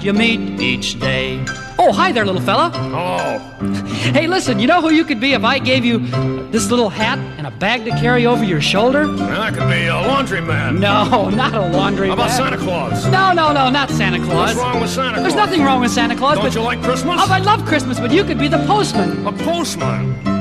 you meet each day. Oh, hi there, little fella. Oh. Hey, listen, you know who you could be if I gave you this little hat and a bag to carry over your shoulder? That could be a laundryman. No, not a laundry How about man. Santa Claus? No, not Santa Claus. What's wrong with Santa Claus? There's nothing wrong with Santa Claus. Don't but you like Christmas? Oh, I love Christmas, but you could be the postman. A postman?